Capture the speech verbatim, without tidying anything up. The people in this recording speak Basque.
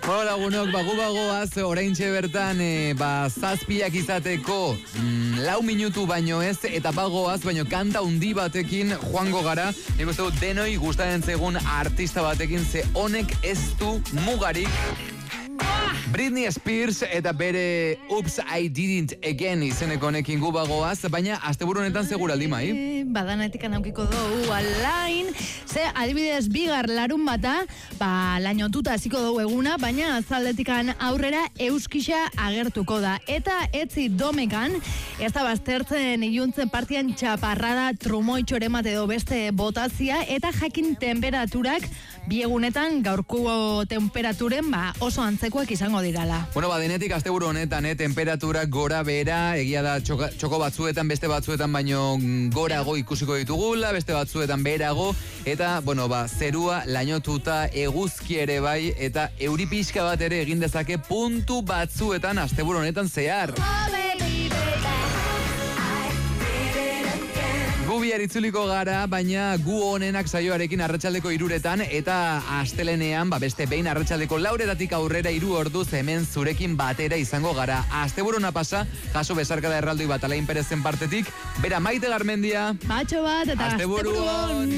Bueno, lagunok, bagu bagoaz, oraintxe bertan, e, ba, zazpiak izateko mm, lau minutu baino ez, eta bagoaz, baino kanta undi batekin joango gara. Nik uste dut denoi gustaren zegun artista batekin, ze honek ez du mugarik. Britney Spears eta bere Oops, I Didn't Again izeneko honekin gu bagoaz, baina asteburu honetan seguraldi mai. Badanetik anaukiko dugu alain, ze adibidez bigar larun bata, ba lainotuta hasiko dugu eguna, baina azaldetikan aurrera euskisa agertuko da. Eta etzi domekan, ez da baztertzen iluntzen partian txaparrada trumoitxore mate edo beste botazia, eta jakin temperaturak biegunetan gaurko temperaturen ba, oso antzekoak izango dirala. Bueno, ba, denetik asteburu honetan, eh, temperaturak gora bera, egia da txoko, txoko batzuetan, beste batzuetan baino gorago ikusiko ditugula, beste batzuetan berago, eta, bueno, ba, zerua lainotuta eguzki ere bai, eta euri pixka bat ere egin dezake puntu batzuetan asteburu honetan zehar. Gu bihar itzuliko gara, baina gu honenak saioarekin arratsaldeko iruretan, eta astelenean, ba beste behin arratsaldeko lauretatik aurrera iru orduz hemen zurekin batera izango gara. Asteburuna pasa, jaso besarkada erraldoi bat Alain Perezen partetik, bera Maite Garmendia. Batxo bat, eta asteburu on.